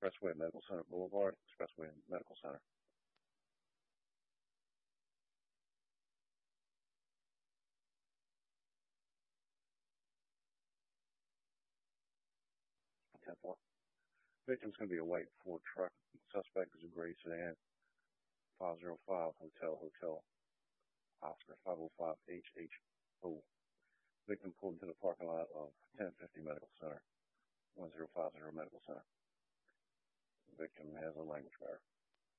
Expressway Medical Center Boulevard, Expressway Medical Center. Victim's going to be a white Ford truck. Suspect is a gray sedan. 505 Hotel Oscar 505 HHO. Victim pulled into the parking lot of 1050 Medical Center, 1050 Medical Center. Victim has a language barrier.